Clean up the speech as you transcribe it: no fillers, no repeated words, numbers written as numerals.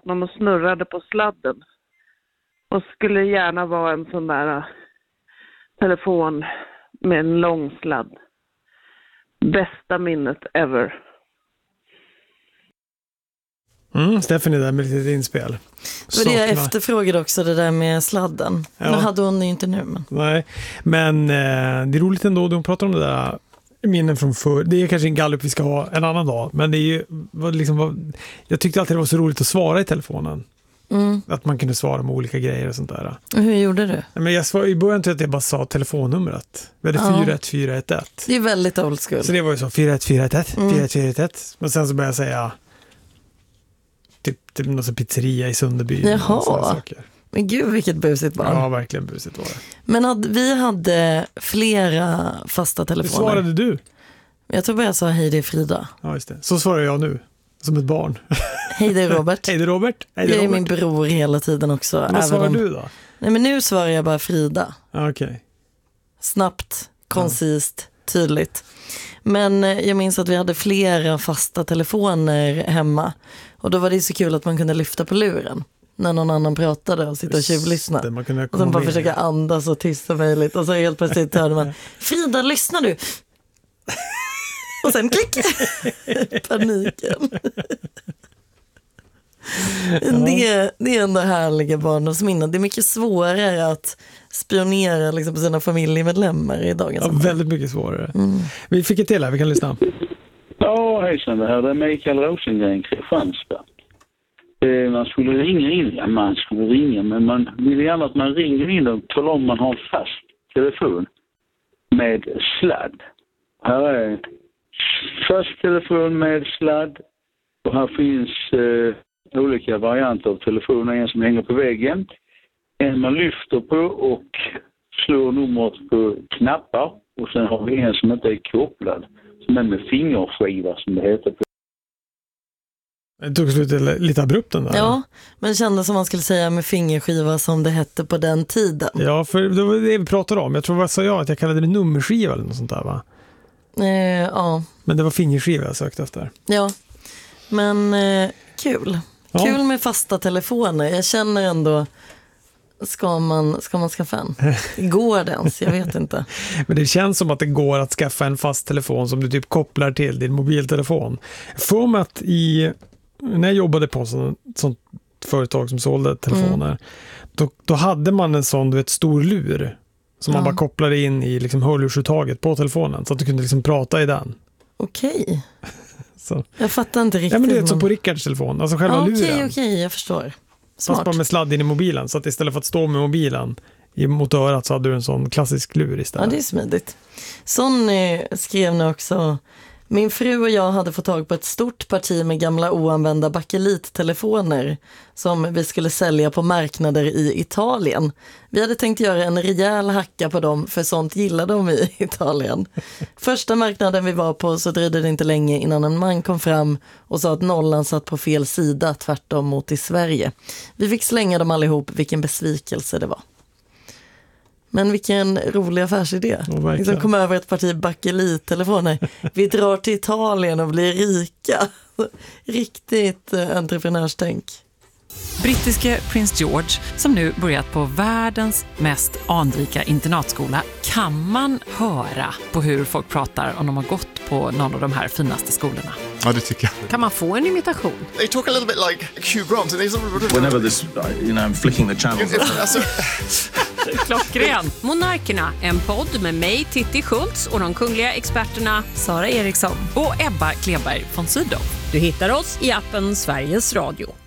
satt någon och snurrade på sladden. Och skulle gärna vara en sån där telefon med en lång sladd. Bästa minnet ever. Stephanie där med lite inspel. Det var det jag efterfrågade också, det där med sladden. Ja. Nu hade hon ju inte nu. Men... Nej, men det är roligt ändå att hon pratar om det där minnen från förr. Det är kanske en gallup vi ska ha en annan dag, men det är ju liksom, jag tyckte alltid det var så roligt att svara i telefonen. Att man kunde svara med olika grejer och sånt där. Och hur gjorde du? Men jag svarade i början till att jag bara sa telefonnumret. Vi hade 41411. Det är väldigt old school. Så det var ju så 41411, 41411. Men sen så började jag säga typ någon pizzeria i Sunderby. Jaha. Men gud, vilket busigt barn. Ja, verkligen busigt var det. Men vi hade flera fasta telefoner. Hur svarade du? Jag tror bara jag sa hej, det är Frida. Ja, just det. Så svarar jag nu. Som ett barn. Hej, det är Robert. Hej, det är Robert. Hej, det är jag är min bror hela tiden också. Vad svarar du då? Nej, men nu svarar jag bara Frida. Okej. Snabbt, koncist, tydligt. Men jag minns att vi hade flera fasta telefoner hemma. Och då var det så kul att man kunde lyfta på luren när någon annan pratade och sitta och tjuvlyssna. Och sen bara försöka andas och tyst som möjligt. Och så helt plötsligt hörde man, Frida, lyssnar du? Och sen klick. Paniken. Det är ändå härliga barndomsminnen. Det är mycket svårare att spionera liksom på sina familjemedlemmar i dagens sammanhang. Väldigt mycket svårare. Vi fick ett till här, vi kan lyssna. Ja, hejsan, det här är Mikael Rosengren, Kristianstad. Man skulle ringa, men man vill gärna att man ringer in och talar om man har fast telefon med sladd. Här är fast telefon med sladd och här finns olika varianter av telefoner. En som hänger på väggen, en man lyfter på och slår numret på knappar, och sen har vi en som inte är kopplad, som är med fingerskiva som det heter. Det tog slut lite abrupt den där. Ja, men kändes som man skulle säga med fingerskiva som det hette på den tiden. Ja, för det var det vi pratade om. Jag tror vad sa jag, att jag kallade det nummerskiva eller något sånt där, va? Ja. Men det var fingerskiva jag sökte efter. Ja, men kul. Ja. Kul med fasta telefoner. Jag känner ändå, ska man skaffa en? Går det ens? Jag vet inte. Men det känns som att det går att skaffa en fast telefon som du typ kopplar till din mobiltelefon. För mig att när jag jobbade på sånt företag som sålde telefoner, då hade man en sån, du vet, stor lur som man bara kopplade in i liksom hörlursuttaget på telefonen så att du kunde liksom prata i den. Okej. Så. Jag fattar inte riktigt. Ja, men det är så på Rickards telefon, alltså själva luren. Okej, jag förstår. Smart. Fast bara med sladd in i mobilen, så att istället för att stå med mobilen mot örat så hade du en sån klassisk lur istället. Ja, det är smidigt. Sån skrev nu också. Min fru och jag hade fått tag på ett stort parti med gamla oanvända bakelittelefoner som vi skulle sälja på marknader i Italien. Vi hade tänkt göra en rejäl hacka på dem, för sånt gillar de i Italien. Första marknaden vi var på så dröjde det inte länge innan en man kom fram och sa att nollan satt på fel sida, tvärtom mot i Sverige. Vi fick slänga dem allihop, vilken besvikelse det var. Men vilken rolig affärsidé. Liksom kom över ett parti bakelittelefoner. Vi drar till Italien och blir rika. Riktigt entreprenörstänk. Brittiske prins George, som nu börjat på världens mest anrika internatskola, kan man höra på hur folk pratar om de har gått på någon av de här finaste skolorna. Ja, det tycker jag. Kan man få en imitation? They talk a little bit like Hugh Grant. Whenever this, I'm flicking the channels. Klockren. Monarkerna, en podd med mig, Titti Schultz, och de kungliga experterna Sara Eriksson och Ebba Kleberg von Sydow. Du hittar oss i appen Sveriges Radio.